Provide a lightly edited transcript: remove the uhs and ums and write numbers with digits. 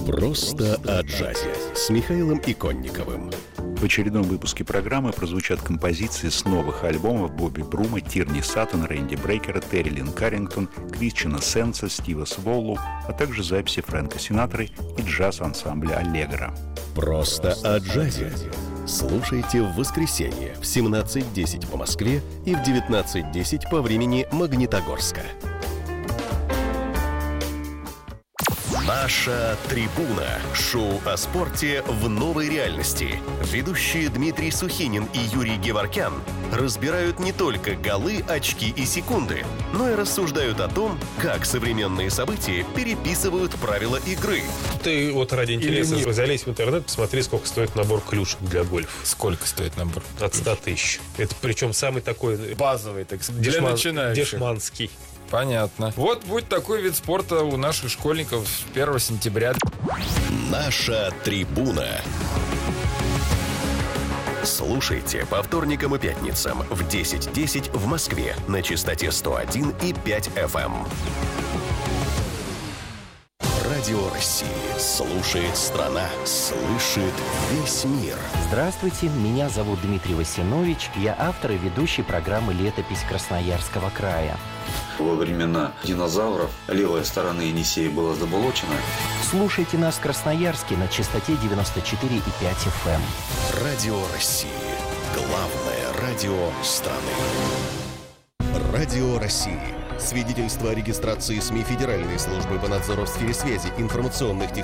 Просто о джазе с Михаилом Иконниковым. В очередном выпуске программы прозвучат композиции с новых альбомов Бобби Брума, Тирни Саттон, Рэнди Брейкера, Терри Лин Каррингтон, Крисчена Сенса, Стива Своллу, а также записи Фрэнка Синатры и джаз-ансамбля «Аллегро». Просто о джазе. Слушайте в воскресенье в 17:10 по Москве и в 19:10 по времени Магнитогорска. Наша трибуна. Шоу о спорте в новой реальности. Ведущие Дмитрий Сухинин и Юрий Геворкян разбирают не только голы, очки и секунды, но и рассуждают о том, как современные события переписывают правила игры. Ты вот ради интереса залезь в интернет, посмотри, сколько стоит набор клюшек для гольфа. Сколько стоит набор? От 100 тысяч. Это причем самый такой базовый, так сказать, для начинающих. Дешманский. Понятно. Вот будет такой вид спорта у наших школьников 1 сентября. Наша трибуна. Слушайте по вторникам и пятницам в 10:10 в Москве на частоте 101,5 FM. Радио России. Слушает страна. Слышит весь мир. Здравствуйте, меня зовут Дмитрий Васинович. Я автор и ведущий программы «Летопись Красноярского края». Во времена динозавров левая сторона Енисея была заболочена. Слушайте нас в Красноярске на частоте 94,5 FM. Радио России. Главное радио страны. Радио России. Свидетельство о регистрации СМИ Федеральной службы по надзору в сфере связи, информационных технологий